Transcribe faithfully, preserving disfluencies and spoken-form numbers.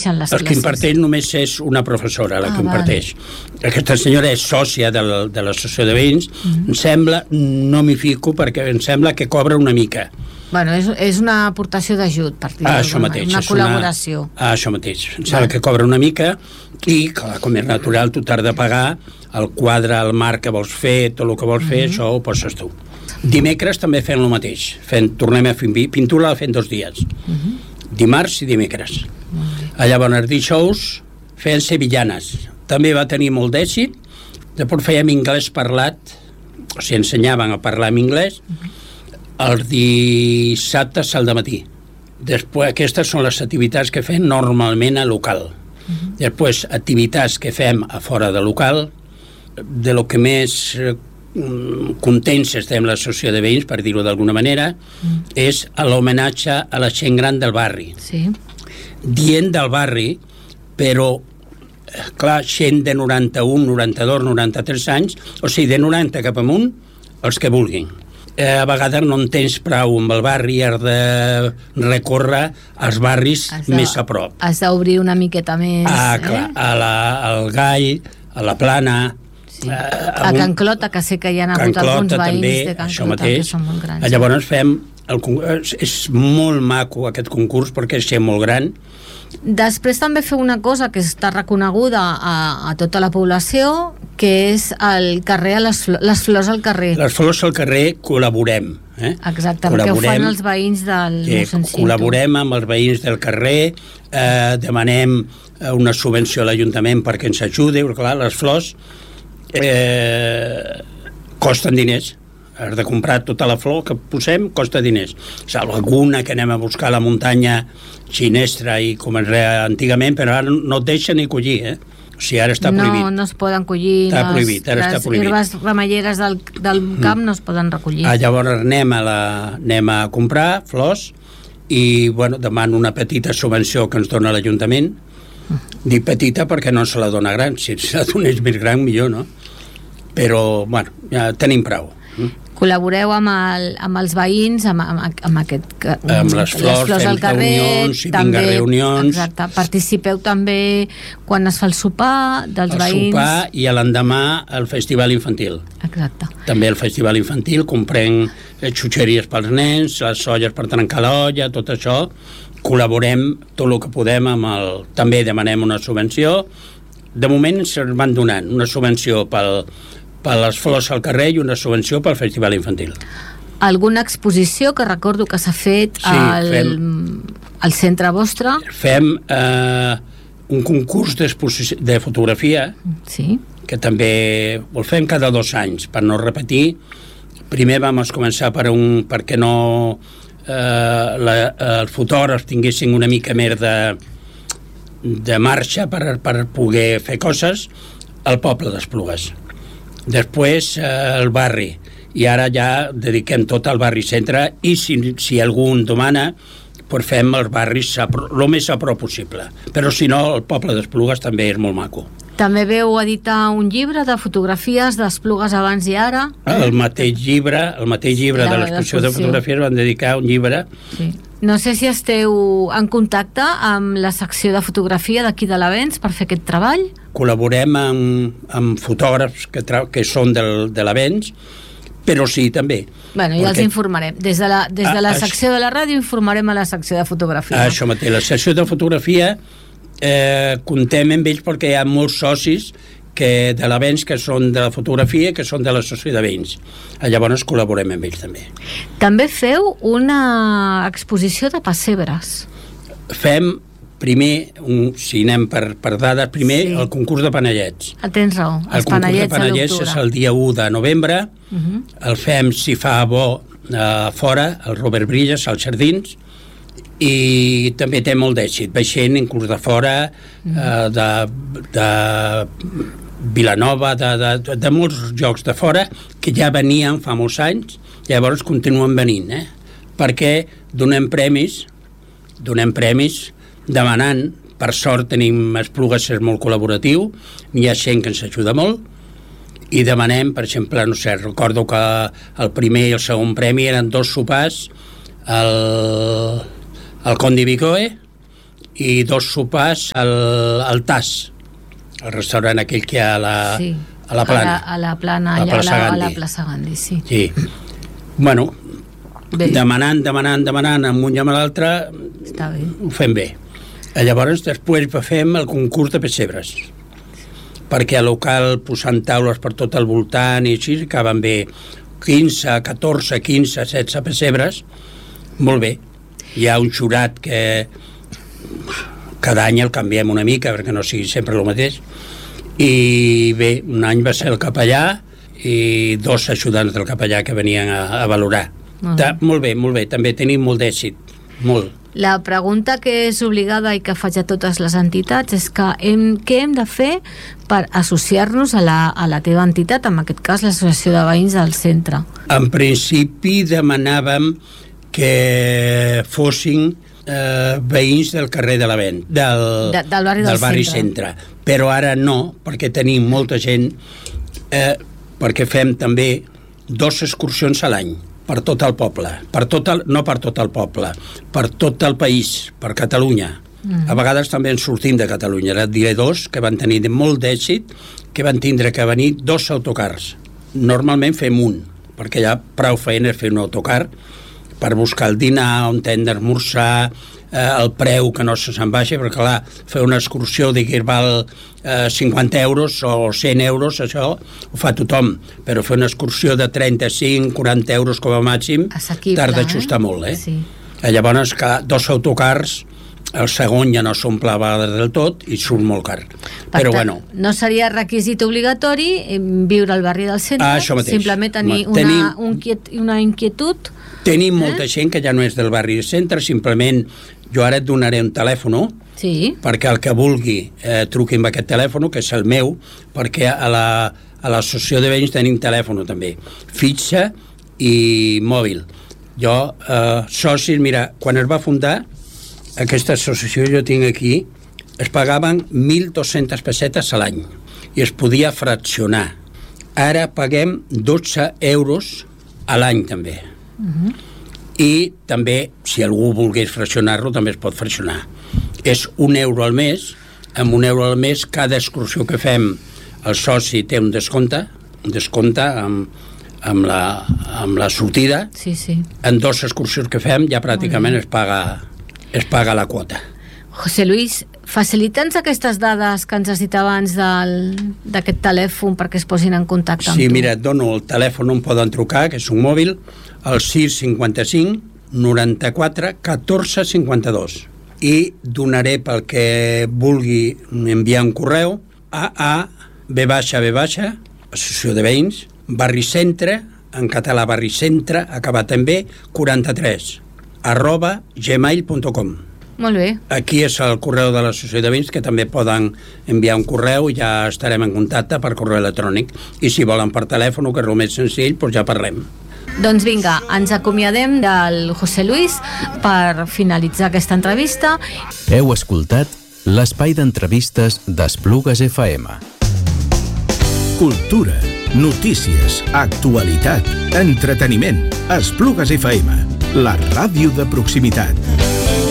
imparteixen les classes? classes? El que imparteix només és una professora, la ah, que imparteix. Vale. Aquesta senyora és sòcia de, la, de l'associació de veïns. Mm-hmm. Em sembla, no m'hi fico, perquè em sembla que cobra una mica. Bueno, és, és una aportació d'ajut, per dir-ho, ah, això mateix, una col·laboració. Una, ah, això mateix. Em sembla vale. que cobra una mica i, clar, com és natural, tu t'has de pagar el quadre, el marc que vols fer, tot el que vols mm-hmm. fer, això ho poses tu. Dimecres també fem el mateix. Fem, tornem a fer pintura, la fem dos dies. Mm-hmm. Dimarts i dimecres. Mm-hmm. Llavors, dijous fem sevillanes. També va tenir molt d'èxit. Després fèiem anglès parlat, o sigui, ensenyaven a parlar en anglès. Mm-hmm. Els dissabtes al dematí. Després, aquestes són les activitats que fem normalment a local. Mm-hmm. Després, activitats que fem a fora de local. De lo que més eh, contents estem l'associació de veïns, per dir-ho d'alguna manera, mm. és l'homenatge a la gent gran del barri. Sí. Dient del barri, però, clar, gent de noranta-un, noranta-dos, noranta-tres anys, o sigui, de noranta cap amunt, els que vulguin. Eh, a vegades no en tens prou amb el barri, has de recórrer als barris de, més a prop. Has d'obrir una miqueta més. Ah, clar, eh? a la, al Gall, a la Plana... Sí. A, a Can Clota, que sé que hi ha hagut alguns veïns també, de Can Clota que són molt grans. Llavors fem el, és molt maco aquest concurs perquè és gent molt gran. Després també feu una cosa que està reconeguda a, a tota la població, que és el carrer, les, les flors al carrer. Les flors al carrer col·laborem. Eh? Exacte, que ho fan els veïns del mossèn Cinto. Col·laborem amb els veïns del carrer, eh, demanem una subvenció a l'Ajuntament perquè ens ajudi, perquè clar, les flors Eh, costen diners. Has de comprar tota la flor que posem, costa diners. Salvo alguna que anem a buscar a la muntanya xinestra i com es reia antigament, però ara no et deixen ni collir, eh? O sigui, ara està prohibit. No, no es poden collir. Està les, prohibit, ara està prohibit. Les herbes remeieres del, del camp mm. no es poden recollir. Ah, llavors anem a, la, anem a comprar flors i, bueno, demano una petita subvenció que ens dona l'Ajuntament. Dic petita perquè no se la dona gran, si se la donés més gran millor, no? Però, bueno, ja tenim prou. Col·laboreu amb, el, amb els veïns, amb, amb, amb aquest... Amb les flors, les flors al carrer, reunions, i també, vinga reunions. Exacte, participeu també quan es fa el sopar dels el veïns. El sopar i a l'endemà el festival infantil. Exacte. També el festival infantil, comprem xutxeries pels nens, les olles per trencar l'olla, tot això. Col·laborem tot el que podem amb el... També demanem una subvenció. De moment ens van donant una subvenció pel, per les flors al carrer i una subvenció pel festival infantil. Alguna exposició que recordo que s'ha fet sí, al, fem, al centre vostre? Fem eh, un concurs de fotografia sí. que també el fem cada dos anys per no repetir. Primer vam començar per un, perquè no... Uh, la, uh, els fotògrafs tinguessin una mica més de, de marxa per, per poder fer coses al poble d'Esplugues. Després uh, el barri, i ara ja dediquem tot al barri centre i si, si algú en demana pues fem els barris el més a prop possible, però si no el poble d'Esplugues també és molt maco. També veu editar un llibre de fotografies d'Esplugues abans i ara. El mateix llibre, el mateix llibre de l'exposició de fotografies van dedicar un llibre. Sí. No sé si esteu en contacte amb la secció de fotografia d'aquí de l'Avenç per fer aquest treball. Col·laborem amb, amb fotògrafs que, que són del, de l'Avenç, però sí, també. Bueno, ja els informarem. Des de la, des de la secció de la ràdio informarem a la secció de fotografia. Això mateix, la secció de fotografia eh, comptem amb ells perquè hi ha molts socis que de l'Avenç que són de la fotografia que són de l'associació de veïns. Llavors col·laborem amb ells també. També feu una exposició de pessebres. Fem primer, un, si anem per, per dades, primer sí. el concurs de panellets. Ah, tens raó, els el concurs panellets de panellets és el dia u de novembre, uh-huh. el fem, si fa bo, a fora, al Robert Brillas, als Jardins, i també té molt d'èxit, vaixent inclús de fora, uh-huh. eh, de, de Vilanova, de, de, de molts llocs de fora, que ja venien fa molts anys, llavors continuen venint, eh? Perquè donem premis, donem premis, demanant, per sort tenim Esplugues, és molt col·laboratiu, hi ha gent que ens ajuda molt, i demanem, per exemple, no sé, recordo que el primer i el segon premi eren dos sopars al, al Condi Bicoe i dos sopars al, al T A S, el restaurant aquell que hi ha a la, sí. a la plana. A la, a la plana, allà a la, a la plaça Gandhi, sí. Sí. Bueno, bé. demanant, demanant, demanant, amunt i amb l'altre, ho fem bé. Llavors, després fem el concurs de pessebres, perquè al local posant taules per tot el voltant i així, acaben bé quinze, catorze, quinze, setze pessebres, molt bé. Hi ha un jurat que cada any el canviem una mica perquè no sigui sempre el mateix, i bé, un any va ser el capellà i dos ajudants del capellà que venien a, a valorar. Uh-huh. Ta, molt bé, molt bé, també tenim molt d'èxit, molt. La pregunta que és obligada i que faig a totes les entitats és que hem, què hem de fer per associar-nos a la, a la teva entitat, en aquest cas l'Associació de Veïns del Centre? En principi demanàvem que fossin eh, veïns del carrer de l'Avent, del, de, del barri, del del barri centre. centre. Però ara no, perquè tenim molta gent, eh, perquè fem també dos excursions a l'any per tot el poble, per tot el, no per tot el poble, per tot el país, per Catalunya. Mm. A vegades també en sortim de Catalunya. Ara et diré dos que van tenir molt d'èxit, que van tindre que venir dos autocars. Normalment fem un, perquè hi ha prou feina fer un autocar per buscar el dinar, on hem d'esmorzar, eh, el preu que no se se'n baixa, perquè clar, fer una excursió de que val eh, cinquanta euros o cent euros, això ho fa tothom, però fer una excursió de trenta-cinc, quaranta euros com a màxim, t'has d'ajustar eh? molt, eh? Sí. Llavors, que dos autocars, el segon ja no s'omplava del tot i surt molt car. Per però tant, bueno... No seria requisit obligatori viure al barri del centre, ah, simplement tenir una, tenim, un quiet, una inquietud. Tenim eh? molta gent que ja no és del barri del centre, simplement jo ara et donaré un telèfon, sí. perquè el que vulgui eh, truqui amb aquest telèfon, que és el meu, perquè a la, a l'associació de veïns tenim telèfon també, fitxa i mòbil. Jo, eh, socis, mira, quan es va fundar aquesta associació, jo tinc aquí, es pagaven mil dos-centes pessetes a l'any i es podia fraccionar. Ara paguem dotze euros a l'any també. Uh-huh. I també, si algú volgués fraccionar-lo, també es pot fraccionar. És un euro al mes, amb un euro al mes cada excursió que fem el soci té un descompte, un descompte amb, amb, la, amb la sortida. Sí, sí. En dos excursions que fem ja pràcticament es paga, es paga la quota. José Luis, facilita'ns aquestes dades que ens has dit abans d'aquest telèfon perquè es posin en contacte amb sí, tu. Sí, mira, et dono el telèfon on poden trucar, que és un mòbil, el sis cinquanta-cinc noranta-quatre catorze cinquanta-dos. I donaré pel que vulgui enviar un correu a a b baixa b baixa, Associació de Veïns, Barri Centre, en català Barri Centre, acabat en B, quaranta-tres, arroba gmail punt com. Molt bé. Aquí és el correu de l'Associació de Veïns, que també poden enviar un correu i ja estarem en contacte per correu electrònic. I si volen per telèfon, que és el més senzill, doncs ja parlem. Doncs vinga, ens acomiadem del José Luis per finalitzar aquesta entrevista. Heu escoltat l'espai d'entrevistes d'Esplugues F M. Cultura, notícies, actualitat, entreteniment. Esplugues F M, la ràdio de proximitat.